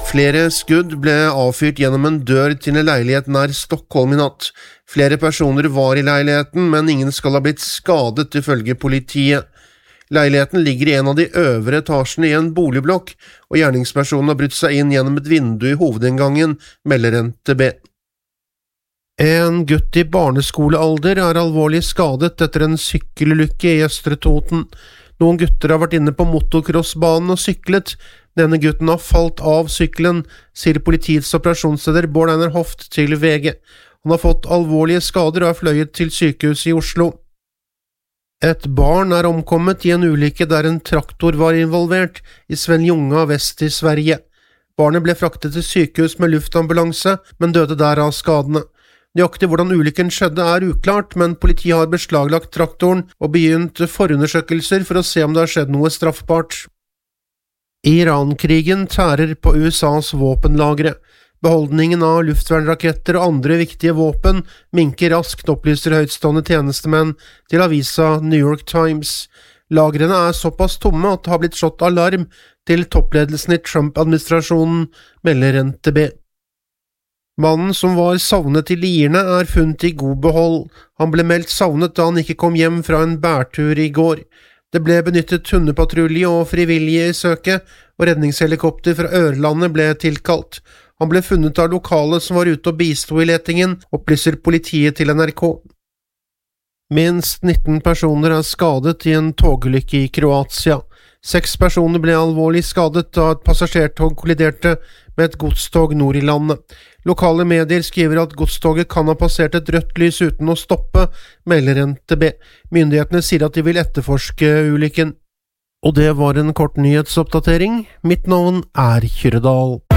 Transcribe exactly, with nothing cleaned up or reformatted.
Flere skudd ble avfyrt gjennom en dør til en leilighet nær Stockholm i natt. Flere personer var i leiligheten, men ingen skal ha blitt skadet ifølge politiet. Leiligheten ligger i en av de øvre etasjene i en boligblokk, og gjerningspersonen har brutt seg inn gjennom et vindu i hovedinngangen, melder N T B. En gutt i barneskolealder er alvorlig skadet etter en sykkelulykke i Østre Toten. Noen gutter har vært inne på motocrossbanen og syklet. Denne gutten har falt av sykkelen, sier politiets operasjonsleder Bård Einar Hoft til V G. Han har fått alvorlige skader og er fløyet til sykehuset i Oslo. Et barn er omkommet i en ulykke der en traktor var involvert i Svenljunga vest i Sverige. Barnet ble fraktet til sykehus med luftambulanse, men døde der av skadene. Nøyaktig hvordan ulykken skjedde er uklart, men politiet har beslaglagt traktoren og begynt forundersøkelser for å se om det har skjedd noe straffbart. Iran-krigen tærer på U S A's våpenlagre. Beholdningen av luftvernraketter og andre viktige våpen minker raskt, opplyser høytstående tjenestemenn til avisa New York Times. Lagrene er såpass tomme at det har blitt slått alarm til toppledelsen i Trump-administrasjonen, melder N T B. Mannen som var savnet i Lierne er funnet i god behold. Han ble meldt savnet da han ikke kom hjem fra en bærtur i går. Det ble benyttet hundepatrulje og frivillige i søket, og redningshelikopter fra Ørlandet ble tilkalt. Han ble funnet av lokale som var ute og bisto i letingen, opplyser politiet til N R K. Minst nitten personer er skadet i en togulykke i Kroatia. Seks personer ble alvorlig skadet da et passasjertog kolliderte med et godstog nord i landet. Lokale medier skriver at godstoget kan ha passert et rødt lys uten å stoppe, melder N T B. Myndighetene sier at de vil etterforske ulykken. Og det var en kort nyhetsoppdatering. Mitt navn er Kyrre Dahl.